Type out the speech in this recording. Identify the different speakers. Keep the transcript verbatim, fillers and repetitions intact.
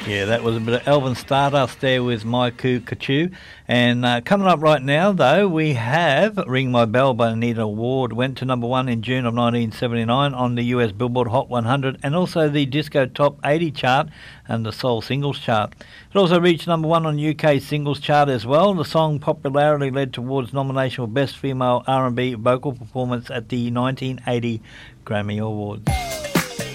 Speaker 1: Yeah, that was a bit of Elvin Stardust there with My Cuckoo. And uh, coming up right now, though, we have Ring My Bell by Anita Ward. Went to number one in June of nineteen seventy-nine on the U S Billboard Hot one hundred and also the Disco Top eighty chart and the Soul Singles chart. It also reached number one on U K Singles chart as well. The song popularity led towards nomination for Best Female R and B Vocal Performance at the nineteen eighty Grammy Awards.